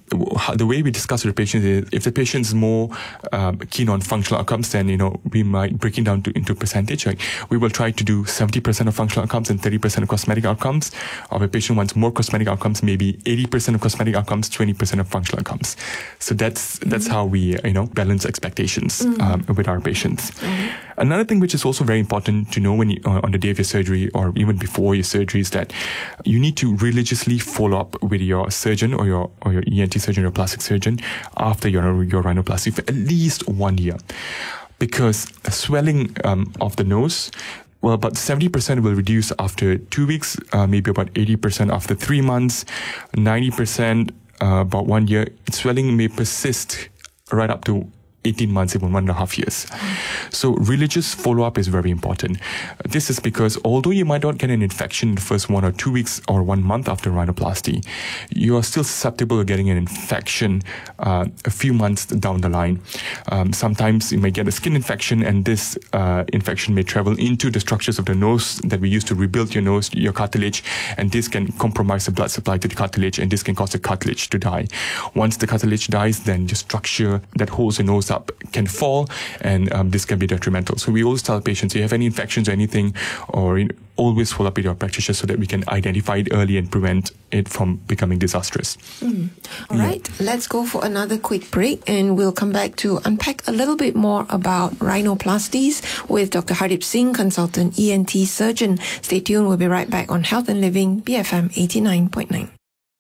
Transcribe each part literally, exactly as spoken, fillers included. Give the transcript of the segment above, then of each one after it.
the way we discuss with the patient is if the patient is more um, keen on functional outcomes, then, you know, we might break it down to, into percentage. Like we will try to do seventy percent of functional outcomes and thirty percent of cosmetic outcomes. Or if a patient wants more cosmetic outcomes, maybe eighty percent of cosmetic outcomes, twenty percent of functional outcomes. So that's that's mm-hmm. how we, you know, balance expectations mm-hmm. um, with our patients. Mm-hmm. Another thing which is also very important to know when you, uh, on the day of your surgery or even before your surgery is that you need to religiously follow up with your surgeon or your or your E N T surgeon or plastic surgeon after your your rhinoplasty for at least one year, because swelling um, of the nose, well, about seventy percent will reduce after two weeks, uh, maybe about eighty percent after three months, ninety percent uh, about one year. Swelling may persist right up to eighteen months, even one and a half years. So religious follow-up is very important. This is because although you might not get an infection in the first one or two weeks or one month after rhinoplasty, you are still susceptible to getting an infection uh, a few months down the line. Um, sometimes you may get a skin infection, and this uh, infection may travel into the structures of the nose that we use to rebuild your nose, your cartilage, and this can compromise the blood supply to the cartilage, and this can cause the cartilage to die. Once the cartilage dies, then the structure that holds the nose up can fall, and um, this can be detrimental. So we always tell patients, if you have any infections or anything, or you know, always follow up with your practitioner so that we can identify it early and prevent it from becoming disastrous. Mm. All yeah. right, let's go for another quick break, and we'll come back to unpack a little bit more about rhinoplasties with Doctor Hardeep Singh, consultant E N T surgeon. Stay tuned, we'll be right back on Health and Living, B F M eighty-nine point nine.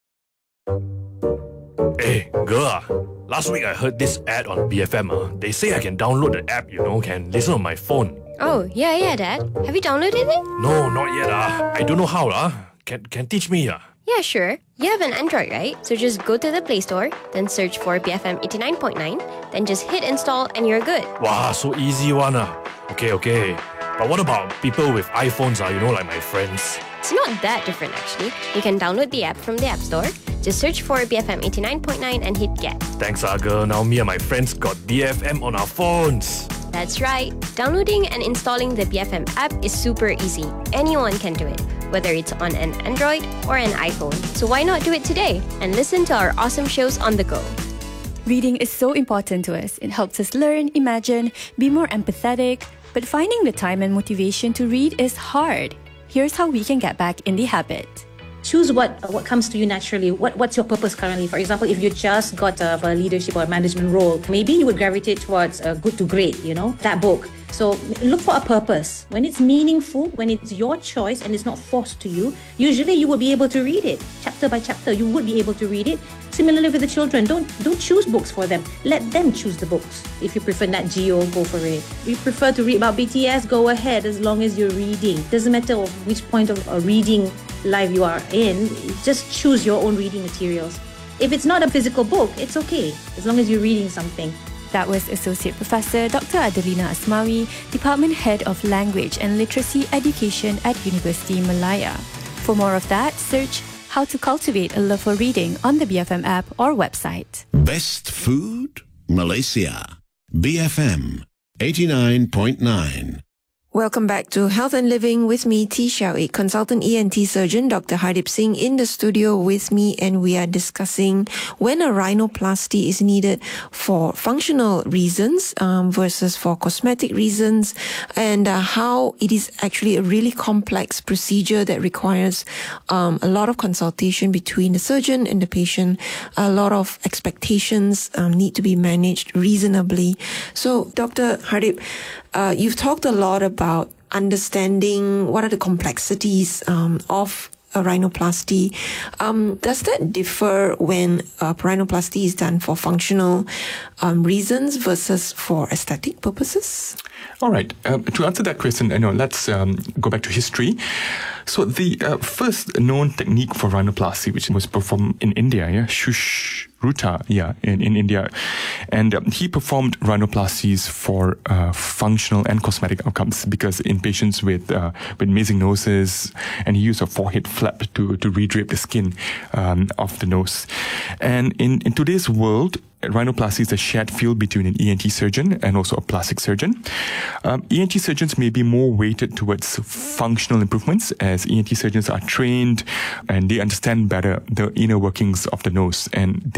Hey, girl, last week I heard this ad on B F M. Uh. They say I can download the app, you know, can listen on my phone. Oh, yeah, yeah, Dad. Have you downloaded it? No, not yet. Uh. I don't know how. Uh. Can, can teach me? Uh. Yeah, sure. You have an Android, right? So just go to the Play Store, then search for B F M eighty-nine point nine, then just hit install and you're good. Wow, so easy one. Uh. Okay, okay. But what about people with iPhones, uh, you know, like my friends? It's not that different, actually. You can download the app from the App Store. Just search for B F M eighty-nine point nine and hit get. Thanks, uh, girl. Now me and my friends got B F M on our phones. That's right. Downloading and installing the B F M app is super easy. Anyone can do it, whether it's on an Android or an iPhone. So why not do it today and listen to our awesome shows on the go? Reading is so important to us. It helps us learn, imagine, be more empathetic. But finding the time and motivation to read is hard. Here's how we can get back in the habit. Choose what what comes to you naturally. What What's your purpose currently? For example, if you just got a, a leadership or a management role, maybe you would gravitate towards uh, good to great, you know, that book. So look for a purpose. When it's meaningful, when it's your choice and it's not forced to you, usually you will be able to read it. Chapter by chapter, you would be able to read it. Similarly with the children, don't don't choose books for them. Let them choose the books. If you prefer Nat Geo, go for it. If you prefer to read about B T S, go ahead, as long as you're reading. Doesn't matter of which point of uh, reading life you are in, just choose your own reading materials. If it's not a physical book, it's okay, as long as you're reading something. That was Associate Professor Doctor Adelina Asmawi, Department Head of Language and Literacy Education at University Malaya. For more of that, search How to Cultivate a Love for Reading on the B F M app or website. Best Food? Malaysia. B F M eighty-nine point nine. Welcome back to Health and Living with me, T. Xiao, consultant E N T surgeon, Doctor Hardeep Singh in the studio with me, and we are discussing when a rhinoplasty is needed for functional reasons um, versus for cosmetic reasons, and uh, how it is actually a really complex procedure that requires um, a lot of consultation between the surgeon and the patient. A lot of expectations um, need to be managed reasonably. So, Doctor Hardeep, Uh, you've talked a lot about understanding what are the complexities um, of a rhinoplasty. Um, does that differ when a rhinoplasty is done for functional um, reasons versus for aesthetic purposes? All right. Um, to answer that question, you know, let's um, go back to history. So the uh, first known technique for rhinoplasty, which was performed in India, yeah, Sushruta, yeah, in, in India. And um, he performed rhinoplasties for uh, functional and cosmetic outcomes, because in patients with uh, with missing noses, and he used a forehead flap to, to redrape the skin um, of the nose. And in, in today's world, rhinoplasty is a shared field between an E N T surgeon and also a plastic surgeon. Um, E N T surgeons may be more weighted towards functional improvements, as E N T surgeons are trained and they understand better the inner workings of the nose, and they can use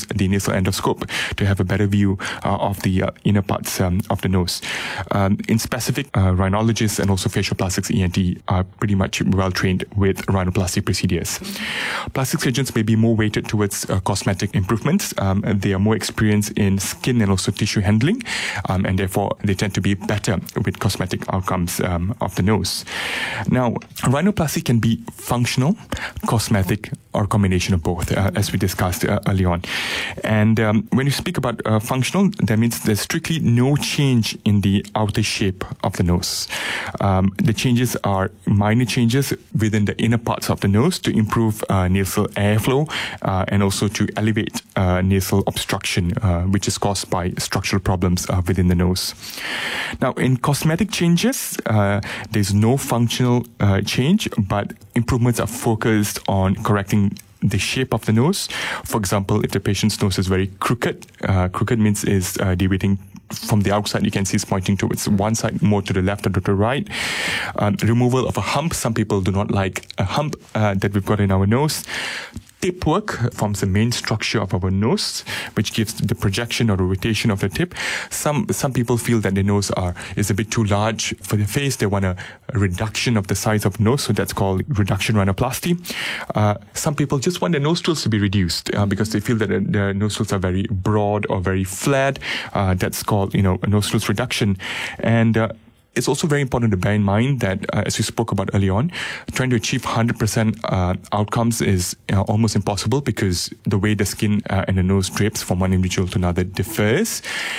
use the nasal endoscope to have a better view uh, of the uh, inner parts um, of the nose. Um, in specific, uh, rhinologists and also facial plastics E N T are pretty much well trained with rhinoplasty procedures. Plastic surgeons may be more weighted towards uh, cosmetic improvements. Um, they are more experienced in skin and also tissue handling, um, and therefore they tend to be better with cosmetic outcomes um, of the nose. Now, rhinoplasty can be functional, cosmetic, or a combination of both, uh, as we discussed uh, early on. And um, when you speak about uh, functional, that means there's strictly no change in the outer shape of the nose. Um, the changes are minor changes within the inner parts of the nose to improve uh, nasal airflow uh, and also to elevate uh, nasal obstruction, uh, which is caused by structural problems uh, within the nose. Now, in cosmetic changes, uh, there's no functional uh, change, but improvements are focused on correcting the shape of the nose. For example, if the patient's nose is very crooked, uh, crooked means is uh, deviating from the outside, you can see it's pointing towards one side, more to the left or to the right. Um, removal of a hump. Some people do not like a hump uh, that we've got in our nose. Tip work forms the main structure of our nose, which gives the projection or the rotation of the tip. Some some people feel that their nose are is a bit too large for their face. They want a, a reduction of the size of the nose, so that's called reduction rhinoplasty. Uh, some people just want their nostrils to be reduced uh, because they feel that their nostrils are very broad or very flat. Uh, that's called, you know, a nostrils reduction. And uh, it's also very important to bear in mind that, uh, as we spoke about early on, trying to achieve one hundred percent uh, outcomes is uh, almost impossible because the way the skin uh, and the nose drapes from one individual to another differs.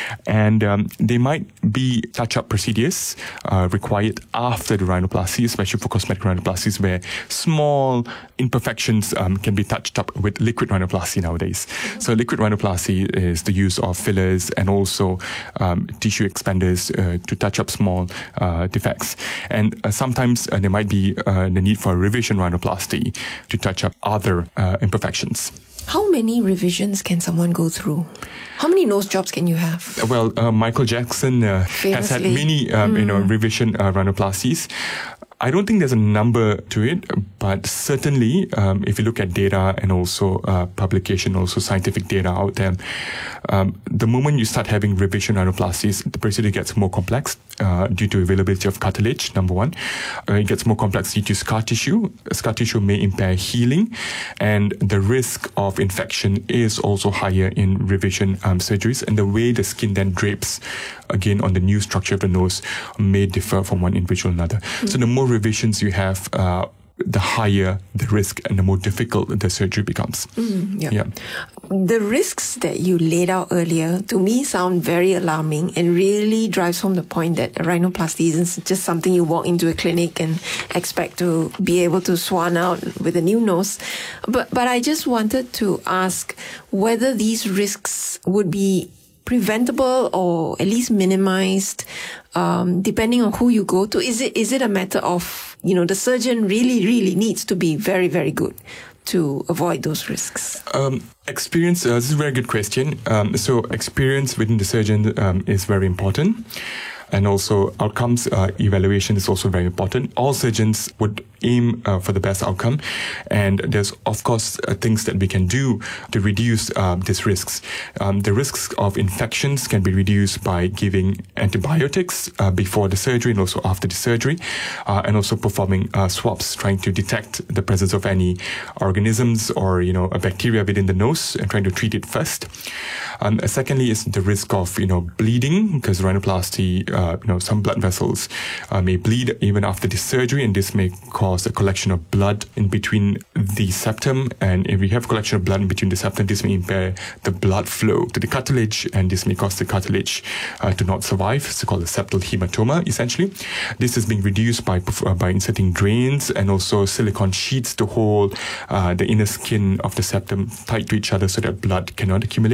And um, there might be touch-up procedures uh, required after the rhinoplasty, especially for cosmetic rhinoplasties, where small imperfections um, can be touched up with liquid rhinoplasty nowadays. So liquid rhinoplasty is the use of fillers and also um, tissue expanders uh, to touch up small Uh, defects. And uh, sometimes uh, there might be uh, the need for a revision rhinoplasty to touch up other uh, imperfections. How many revisions can someone go through? How many nose jobs can you have? Well, uh, Michael Jackson uh, has had many um, mm. you know, revision uh, rhinoplasties. I don't think there's a number to it, but certainly um, if you look at data and also uh, publication, also scientific data out there, um, the moment you start having revision rhinoplasties, the procedure gets more complex uh, due to availability of cartilage, number one. Uh, it gets more complex due to scar tissue. Scar tissue may impair healing, and the risk of infection is also higher in revision um, surgeries, and the way the skin then drapes again on the new structure of the nose may differ from one individual to another. Mm. So the more revisions you have, uh, the higher the risk and the more difficult the surgery becomes. Mm, yeah. yeah. The risks that you laid out earlier, to me, sound very alarming and really drives home the point that a rhinoplasty isn't just something you walk into a clinic and expect to be able to swan out with a new nose. But, but I just wanted to ask whether these risks would be preventable or at least minimized, um, depending on who you go to. Is it is it a matter of, you know, the surgeon really, really needs to be very, very good to avoid those risks? Um, experience, uh, this is a very good question. Um, so experience within the surgeon um, is very important. And also outcomes uh, evaluation is also very important. All surgeons would aim uh, for the best outcome. And there's, of course, uh, things that we can do to reduce uh, these risks. Um, the risks of infections can be reduced by giving antibiotics uh, before the surgery and also after the surgery, uh, and also performing uh, swabs, trying to detect the presence of any organisms or, you know, a bacteria within the nose and trying to treat it first. Um, secondly is the risk of, you know, bleeding, because rhinoplasty, uh, you know, some blood vessels uh, may bleed even after the surgery, and this may cause a collection of blood in between the septum. And if we have collection of blood in between the septum, this may impair the blood flow to the cartilage, and this may cause the cartilage uh, to not survive. It's called a septal hematoma, essentially. This is being reduced by uh, by inserting drains and also silicone sheets to hold uh, the inner skin of the septum tight to each other so that blood cannot accumulate.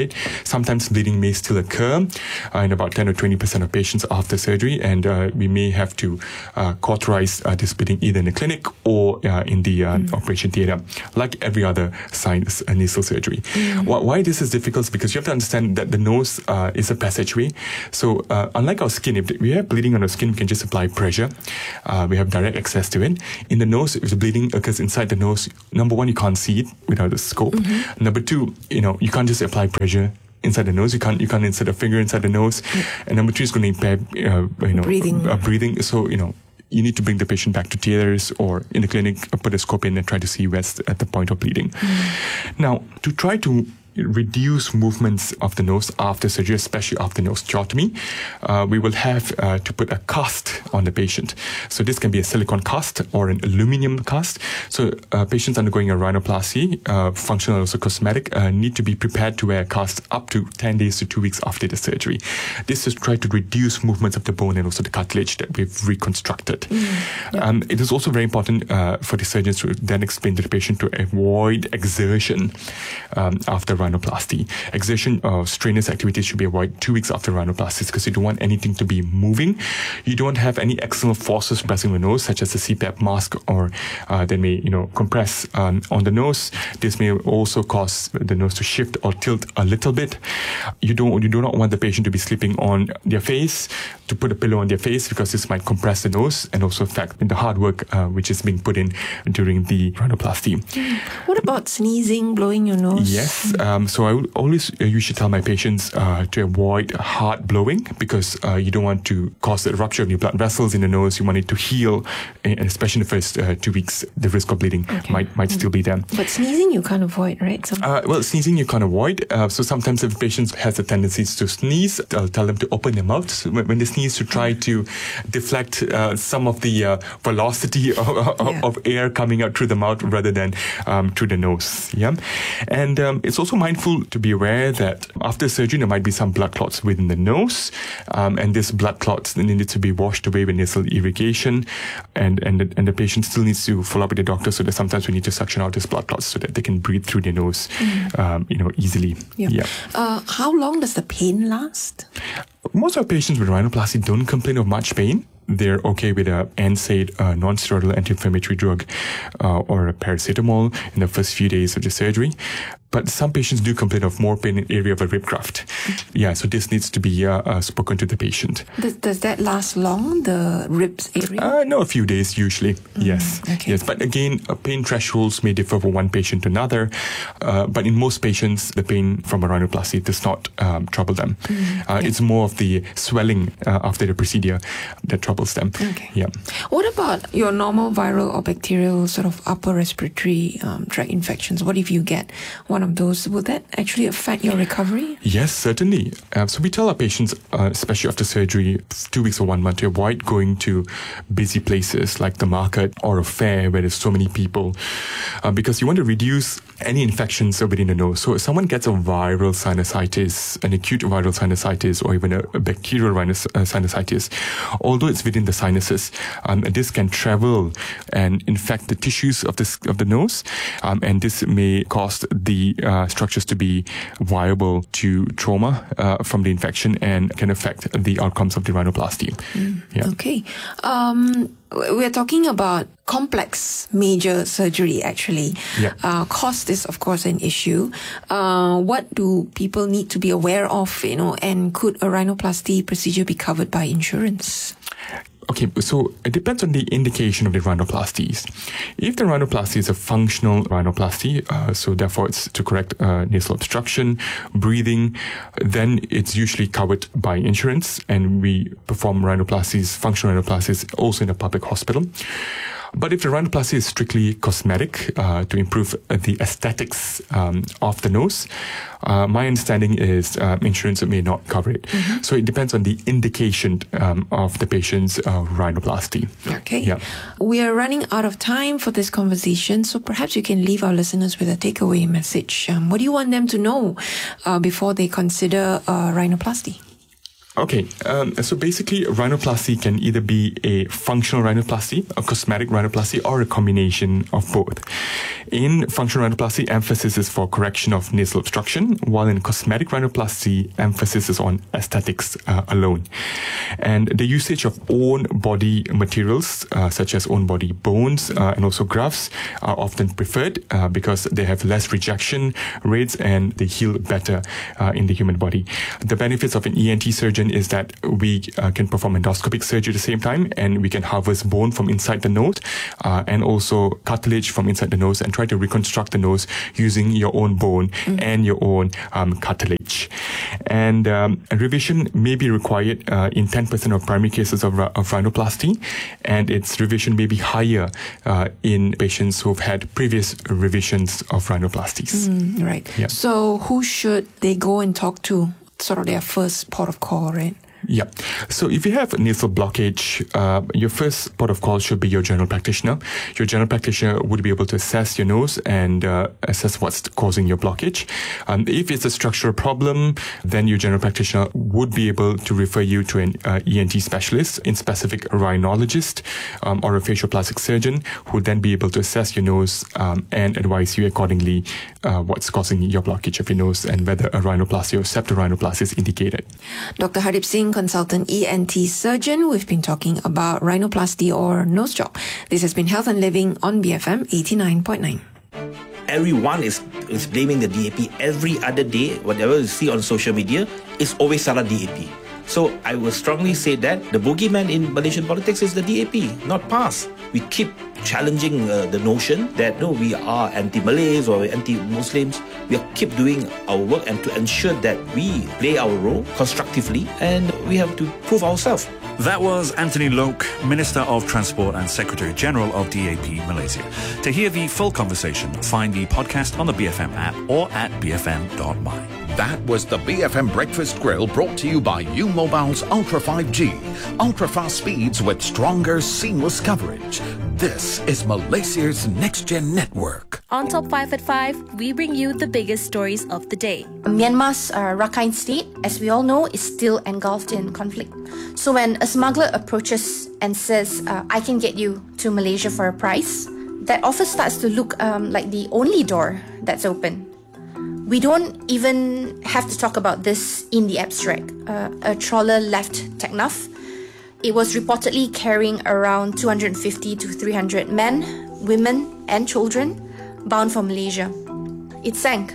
sometimes bleeding may still occur uh, in about ten or twenty percent of patients after surgery, and uh, we may have to uh, cauterize uh, this bleeding either in the clinic or uh, in the uh, mm. operation theatre, like every other sinus uh, nasal surgery. Mm. Why, why this is difficult is because you have to understand that the nose uh, is a passageway. So uh, unlike our skin, if we have bleeding on our skin, we can just apply pressure. Uh, we have direct access to it. In the nose, if the bleeding occurs inside the nose, number one, you can't see it without a scope. Mm-hmm. Number two, you know, you can't just apply pressure inside the nose. You can't you can't insert a finger inside the nose. Mm. And number three is going to impair uh, you know breathing. Uh, breathing. So you know. You need to bring the patient back to theatres or in the clinic, put a scope in and try to see where's at the point of bleeding. Mm. Now, to try to reduce movements of the nose after surgery, especially after noseotomy, uh, we will have uh, to put a cast on the patient. So this can be a silicone cast or an aluminum cast. So uh, patients undergoing a rhinoplasty, uh, functional and also cosmetic, uh, need to be prepared to wear a cast up to ten days to two weeks after the surgery. This is to try to reduce movements of the bone and also the cartilage that we've reconstructed. Mm, yeah. um, it is also very important uh, for the surgeons to then explain to the patient to avoid exertion um, after rhinoplasty. Exertion or uh, strenuous activities should be avoided two weeks after rhinoplasty because you don't want anything to be moving. You don't have any external forces pressing the nose, such as a C PAP mask, or uh, they may, you know, compress um, on the nose. This may also cause the nose to shift or tilt a little bit. You don't, you do not want the patient to be sleeping on their face, to put a pillow on their face, because this might compress the nose and also affect the hard work uh, which is being put in during the rhinoplasty. What about sneezing, blowing your nose? Yes. Um, so I would always uh, usually tell my patients uh, to avoid hard blowing, because uh, you don't want to cause the rupture of new blood vessels in the nose. You want it to heal, and especially in the first uh, two weeks, the risk of bleeding okay. might might mm. still be there. But sneezing you can't avoid, right? So uh, well, sneezing you can't avoid. Uh, so sometimes if patients has a tendency to sneeze, I'll tell them to open their mouth so when they sneeze, to try to deflect uh, some of the uh, velocity of, yeah. of air coming out through the mouth rather than um, through the nose. Yeah, and um, it's also mindful to be aware that after surgery there might be some blood clots within the nose, um, and this blood clots need to be washed away with nasal irrigation, and and the, and the patient still needs to follow up with the doctor, so that sometimes we need to suction out these blood clots so that they can breathe through their nose, mm. um, you know, easily. Yeah. yeah. Uh, how long does the pain last? Most of our patients with rhinoplasty don't complain of much pain. They're okay with a N SAID, uh, non-steroidal anti-inflammatory drug, uh, or a paracetamol in the first few days of the surgery. But some patients do complain of more pain in the area of a rib graft. Yeah, so this needs to be uh, uh, spoken to the patient. Does, does that last long, the ribs area? Uh, no, a few days usually. Mm, yes, okay. yes. But again, uh, pain thresholds may differ from one patient to another. Uh, but in most patients, the pain from a rhinoplasty does not um, trouble them. Mm, uh, yeah. It's more of the swelling uh, after the procedure that troubles them. Okay. Yeah. What about your normal viral or bacterial sort of upper respiratory um, tract infections? What if you get one of those? Would that actually affect your recovery? Yes, certainly. Uh, so we tell our patients, uh, especially after surgery, two weeks or one month, to avoid going to busy places like the market or a fair where there's so many people, uh, because you want to reduce any infections within the nose. So if someone gets a viral sinusitis, an acute viral sinusitis, or even a, a bacterial sinus, uh, sinusitis, although it's within the sinuses, um, this can travel and infect the tissues of the of the nose, um, and this may cause the uh, structures to be viable to trauma uh, from the infection and can affect the outcomes of the rhinoplasty. Mm, yeah. Okay. Um, we're talking about complex major surgery, actually. Yeah. Uh, cost is, of course, an issue. Uh, what do people need to be aware of, you know, and could a rhinoplasty procedure be covered by insurance? Okay, so it depends on the indication of the rhinoplasties. If the rhinoplasty is a functional rhinoplasty, uh, so therefore it's to correct uh, nasal obstruction, breathing, then it's usually covered by insurance, and we perform rhinoplasties, functional rhinoplasties, also in a public hospital. But if the rhinoplasty is strictly cosmetic, uh, to improve the aesthetics um, of the nose, uh, my understanding is uh, insurance may not cover it. Mm-hmm. So it depends on the indication um, of the patient's uh, rhinoplasty. Okay. Yeah. We are running out of time for this conversation, so perhaps you can leave our listeners with a takeaway message. Um, what do you want them to know uh, before they consider uh, rhinoplasty? Okay, um, so basically rhinoplasty can either be a functional rhinoplasty, a cosmetic rhinoplasty, or a combination of both. In functional rhinoplasty, emphasis is for correction of nasal obstruction, while in cosmetic rhinoplasty, emphasis is on aesthetics uh, alone. And the usage of own body materials, uh, such as own body bones uh, and also grafts, are often preferred uh, because they have less rejection rates and they heal better uh, in the human body. The benefits of an E N T surgeon is that we uh, can perform endoscopic surgery at the same time, and we can harvest bone from inside the nose uh, and also cartilage from inside the nose and try to reconstruct the nose using your own bone mm. and your own um, cartilage. And um, revision may be required uh, in ten percent of primary cases of, of rhinoplasty, and its revision may be higher uh, in patients who've had previous revisions of rhinoplasties. Mm, right. Yeah. So who should they go and talk to? Sort of their first port of call, right? Yeah. So if you have nasal blockage, uh, your first port of call should be your general practitioner. Your general practitioner would be able to assess your nose and uh, assess what's causing your blockage. Um, if it's a structural problem, then your general practitioner would be able to refer you to an uh, E N T specialist, in specific a rhinologist um, or a facial plastic surgeon, who would then be able to assess your nose um, and advise you accordingly uh, what's causing your blockage of your nose and whether a rhinoplasty or septorhinoplasty is indicated. Doctor Hardip Singh, consultant E N T surgeon. We've been talking about rhinoplasty or nose job. This has been Health and Living on B F M eighty-nine point nine. Everyone is, is blaming the D A P every other day. Whatever you see on social media is always Salah D A P. So I will strongly say that the boogeyman in Malaysian politics is the D A P, not PAS. We keep challenging uh, the notion that no, we are anti-Malays or anti-Muslims. We keep doing our work and to ensure that we play our role constructively, and we have to prove ourselves. That was Anthony Loke, Minister of Transport and Secretary General of D A P Malaysia. To hear the full conversation, find the podcast on the B F M app or at b f m dot my. That was the B F M Breakfast Grill, brought to you by U Mobile's Ultra five G. Ultra fast speeds with stronger, seamless coverage. This is Malaysia's next-gen network. On Top five at five, we bring you the biggest stories of the day. Myanmar's uh, Rakhine State, as we all know, is still engulfed in conflict. So when a smuggler approaches and says, uh, I can get you to Malaysia for a price, that offer starts to look um, like the only door that's open. We don't even have to talk about this in the abstract. Uh, a trawler left Teknaf. It was reportedly carrying around two hundred fifty to three hundred men, women and children bound for Malaysia. It sank.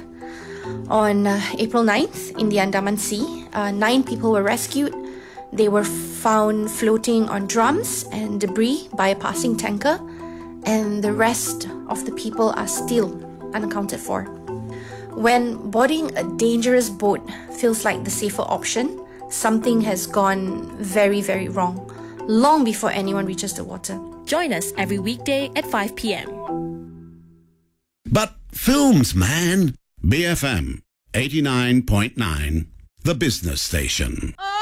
On uh, April ninth in the Andaman Sea, uh, nine people were rescued. They were found floating on drums and debris by a passing tanker, and the rest of the people are still unaccounted for. When boarding a dangerous boat feels like the safer option, something has gone very, very wrong, long before anyone reaches the water. Join us every weekday at five p.m. But films, man. B F M eighty-nine point nine, the business station.